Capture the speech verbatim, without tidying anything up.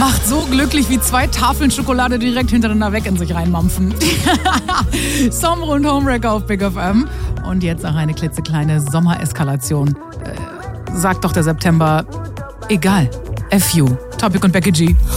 macht so glücklich wie zwei Tafeln Schokolade direkt hintereinander weg in sich reinmampfen. Sommer und Homewrecker auf Big F M. Und jetzt auch eine klitzekleine Sommereskalation. Äh, sagt doch der September, egal. F you. Topic und Becky G.